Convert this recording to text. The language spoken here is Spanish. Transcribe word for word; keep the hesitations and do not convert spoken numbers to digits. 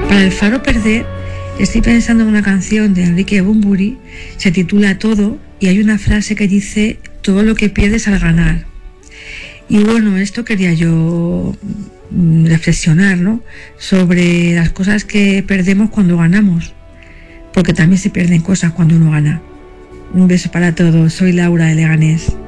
Para el faro perder, estoy pensando en una canción de Enrique Bunbury, se titula Todo, y hay una frase que dice: todo lo que pierdes al ganar. Y bueno, esto quería yo reflexionar, ¿no?, sobre las cosas que perdemos cuando ganamos, porque también se pierden cosas cuando uno gana. Un beso para todos, soy Laura de Leganés.